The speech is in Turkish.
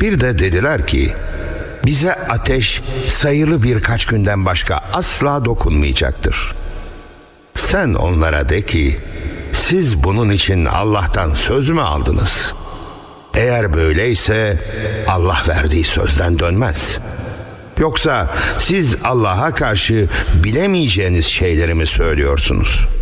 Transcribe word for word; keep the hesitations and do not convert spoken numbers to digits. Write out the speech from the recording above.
Bir de dediler ki, bize ateş sayılı birkaç günden başka asla dokunmayacaktır. Sen onlara de ki, siz bunun için Allah'tan söz mü aldınız? Eğer böyleyse Allah verdiği sözden dönmez. Yoksa siz Allah'a karşı bilemeyeceğiniz şeyleri mi söylüyorsunuz?